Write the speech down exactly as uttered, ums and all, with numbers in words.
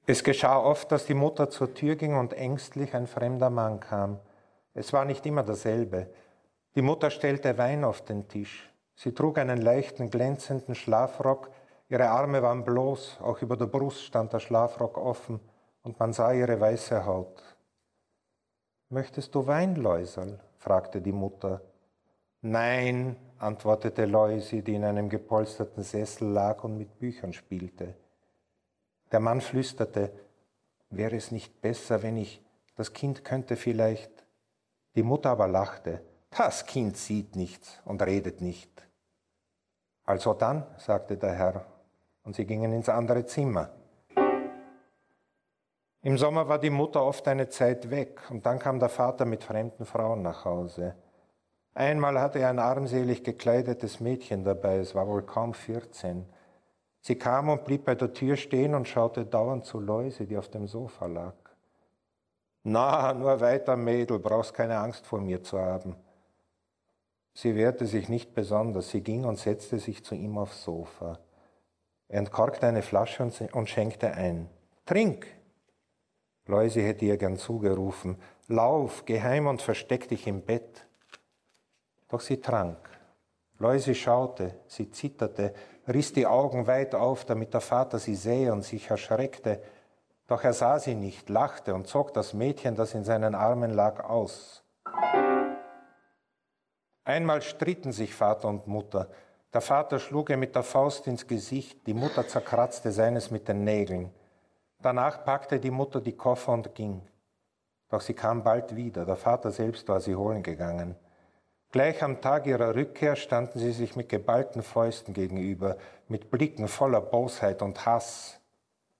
Es geschah oft, dass die Mutter zur Tür ging und ängstlich ein fremder Mann kam. Es war nicht immer derselbe. Die Mutter stellte Wein auf den Tisch. Sie trug einen leichten, glänzenden Schlafrock. Ihre Arme waren bloß, auch über der Brust stand der Schlafrock offen und man sah ihre weiße Haut. »Möchtest du Wein, Läusel?« fragte die Mutter. »Nein«, antwortete Läusi, die in einem gepolsterten Sessel lag und mit Büchern spielte. Der Mann flüsterte, »Wäre es nicht besser, wenn ich, das Kind könnte vielleicht...« Die Mutter aber lachte, »Das Kind sieht nichts und redet nicht.« »Also dann«, sagte der Herr, und sie gingen ins andere Zimmer. Im Sommer war die Mutter oft eine Zeit weg und dann kam der Vater mit fremden Frauen nach Hause. Einmal hatte er ein armselig gekleidetes Mädchen dabei, es war wohl kaum vierzehn. Sie kam und blieb bei der Tür stehen und schaute dauernd zu Läuse, die auf dem Sofa lag. »Na, nur weiter, Mädel, brauchst keine Angst vor mir zu haben.« Sie wehrte sich nicht besonders, sie ging und setzte sich zu ihm aufs Sofa. Er entkorkte eine Flasche und schenkte ein. »Trink!« Läuse hätte ihr gern zugerufen, »Lauf, geh heim und versteck dich im Bett.« Doch sie trank. Läuse schaute, sie zitterte, riss die Augen weit auf, damit der Vater sie sähe und sich erschreckte. Doch er sah sie nicht, lachte und zog das Mädchen, das in seinen Armen lag, aus. Einmal stritten sich Vater und Mutter. Der Vater schlug ihr mit der Faust ins Gesicht, die Mutter zerkratzte seines mit den Nägeln. Danach packte die Mutter die Koffer und ging. Doch sie kam bald wieder, der Vater selbst war sie holen gegangen. Gleich am Tag ihrer Rückkehr standen sie sich mit geballten Fäusten gegenüber, mit Blicken voller Bosheit und Hass.